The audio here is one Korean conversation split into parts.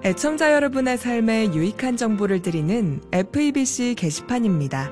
애청자 여러분의 삶에 유익한 정보를 드리는 FEBC 게시판입니다.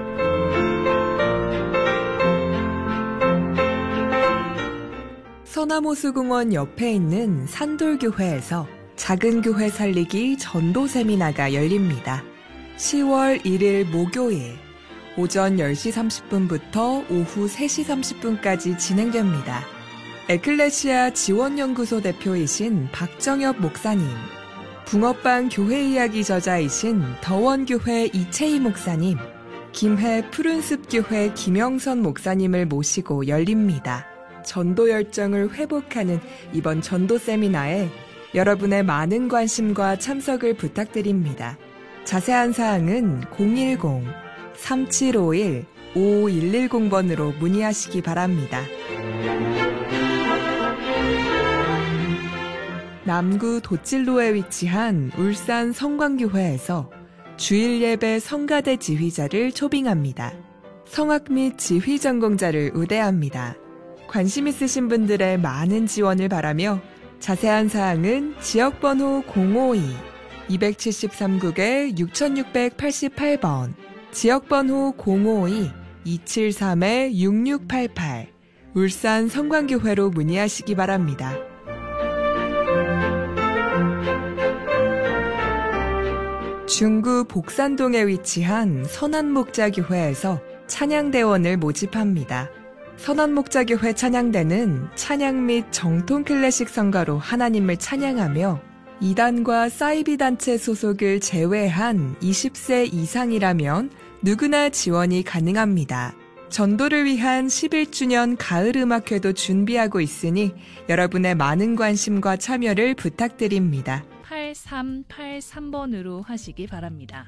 서남호수공원 옆에 있는 산돌교회에서 작은 교회 살리기 전도 세미나가 열립니다. 10월 1일 목요일 오전 10시 30분부터 오후 3시 30분까지 진행됩니다. 에클레시아 지원연구소 대표이신 박정엽 목사님, 붕어빵 교회 이야기 저자이신 더원교회 이채희 목사님, 김해 푸른숲교회 김영선 목사님을 모시고 열립니다. 전도 열정을 회복하는 이번 전도 세미나에 여러분의 많은 관심과 참석을 부탁드립니다. 자세한 사항은 010-3751-5110번으로 문의하시기 바랍니다. 남구 도찔로에 위치한 울산 성광교회에서 주일 예배 성가대 지휘자를 초빙합니다. 성악 및 지휘 전공자를 우대합니다. 관심 있으신 분들의 많은 지원을 바라며 자세한 사항은 지역번호 052-273국에 6688번, 지역번호 052-273-6688, 울산 성광교회로 문의하시기 바랍니다. 중구 복산동에 위치한 선한목자교회에서 찬양대원을 모집합니다. 선한목자교회 찬양대는 찬양 및 정통 클래식 성가로 하나님을 찬양하며 이단과 사이비 단체 소속을 제외한 20세 이상이라면 누구나 지원이 가능합니다. 전도를 위한 11주년 가을음악회도 준비하고 있으니 여러분의 많은 관심과 참여를 부탁드립니다. 8383번으로 하시기 바랍니다.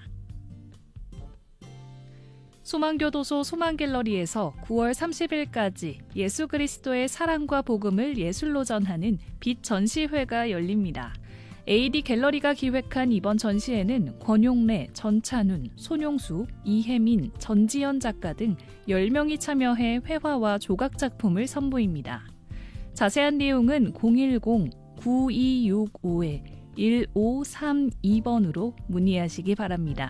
소망교도소 소망갤러리에서 9월 30일까지 예수 그리스도의 사랑과 복음을 예술로 전하는 빛 전시회가 열립니다. AD 갤러리가 기획한 이번 전시회는 권용래, 전찬훈, 손용수, 이혜민, 전지연 작가 등 10명이 참여해 회화와 조각 작품을 선보입니다. 자세한 내용은 010-9265-1532번으로 문의하시기 바랍니다.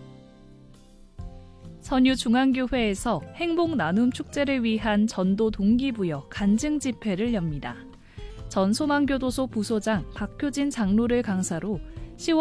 선유중앙교회에서 행복 나눔 축제를 위한 전도 동기부여 간증 집회를 엽니다. 전 소망교도소 부소장 박효진 장로를 강사로